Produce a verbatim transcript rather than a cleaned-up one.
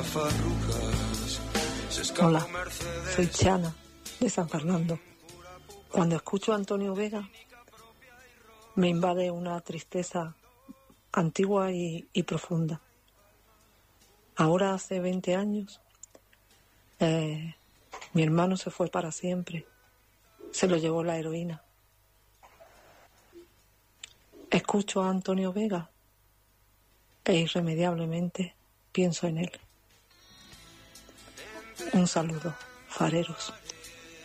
Hola, soy Chana, de San Fernando. Cuando escucho a Antonio Vega, me invade una tristeza antigua y, y profunda. Ahora hace veinte años, eh, mi hermano se fue para siempre. Se lo llevó la heroína. Escucho a Antonio Vega e irremediablemente pienso en él. Un saludo, fareros.